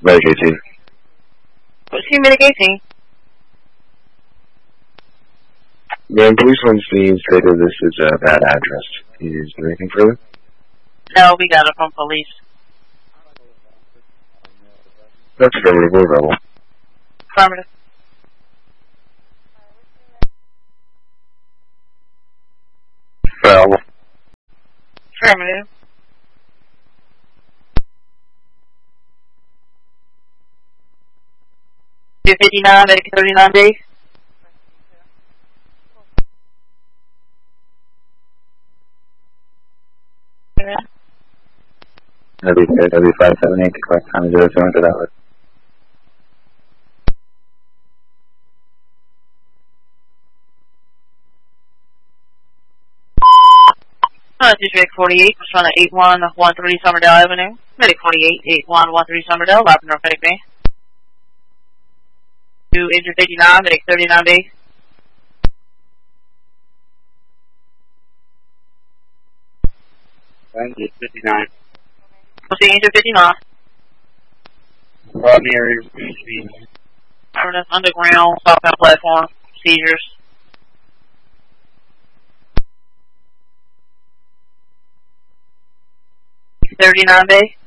Medicaid team. What's your Medicaid team? Man, police on scene stated this is a bad address. Is there anything further? No, we got it from police. That's affirmative. We're available. Affirmative. Available. Affirmative. You're 59, Medicaid 39 days. That'd be 578 to collect time 0200 hours. District 48, respond to 8113 Somerdale Avenue. Medic 48, 8113 Somerdale, live in Norfolk Bay. To injured 59, Medic 39 days. Injured 59. What's the injured 59? Rodney area is going to be underground, southbound platform, seizures. 39 days.